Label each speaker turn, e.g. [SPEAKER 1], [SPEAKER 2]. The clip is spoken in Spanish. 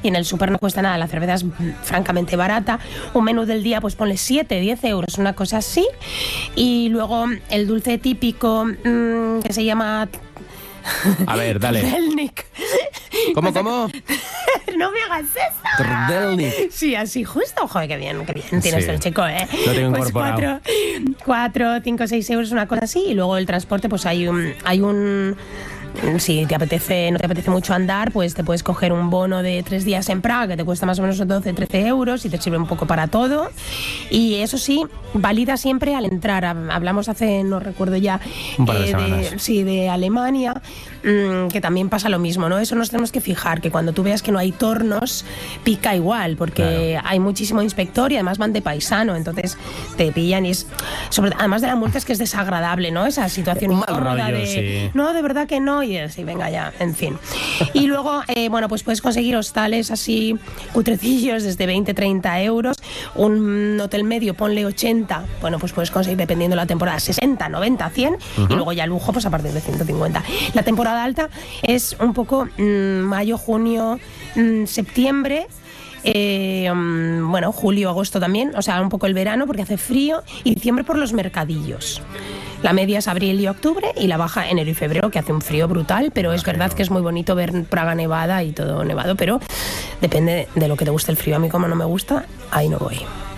[SPEAKER 1] y en el súper no cuesta nada, la cerveza es francamente barata. Un menú del día, pues ponle 7, 10 euros, una cosa así. Y luego el dulce típico que se llama...
[SPEAKER 2] A ver, dale.
[SPEAKER 1] Trdelnik.
[SPEAKER 2] ¿Cómo?
[SPEAKER 1] No me hagas eso.
[SPEAKER 2] Trdelnik.
[SPEAKER 1] Sí, así justo. Joder, qué bien tienes
[SPEAKER 2] Sí.
[SPEAKER 1] el chico, ¿eh?
[SPEAKER 2] Lo tengo
[SPEAKER 1] Pues
[SPEAKER 2] incorporado.
[SPEAKER 1] 4, 5, 6 euros, una cosa así. Y luego el transporte, pues hay un si no te apetece mucho andar, pues te puedes coger un bono de 3 días en Praga que te cuesta más o menos 12, 13 euros y te sirve un poco para todo. Y eso sí, valida siempre al entrar. Hablamos hace, no recuerdo ya,
[SPEAKER 2] un par de semanas.
[SPEAKER 1] de Alemania, que también pasa lo mismo, ¿no? Eso nos tenemos que fijar, que cuando tú veas que no hay tornos, pica igual, porque hay muchísimo inspector y además van de paisano, entonces te pillan y es... además de la multa es que es desagradable, ¿no? Esa situación
[SPEAKER 2] Un mal
[SPEAKER 1] incómoda
[SPEAKER 2] rollo,
[SPEAKER 1] de...
[SPEAKER 2] sí.
[SPEAKER 1] No, de verdad que no, y así, venga ya, en fin. Y luego, bueno, pues puedes conseguir hostales así cutrecillos desde 20, 30 euros, un hotel medio, ponle 80, bueno, pues puedes conseguir, dependiendo de la temporada, 60, 90, 100, y luego ya lujo, pues a partir de 150. La temporada alta es un poco mayo, junio, septiembre, bueno, julio, agosto también, o sea, un poco el verano porque hace frío, y diciembre por los mercadillos. La media es abril y octubre y la baja enero y febrero, que hace un frío brutal, pero es verdad que es muy bonito ver Praga nevada y todo nevado, pero depende de lo que te guste el frío. A mí, como no me gusta, ahí no voy.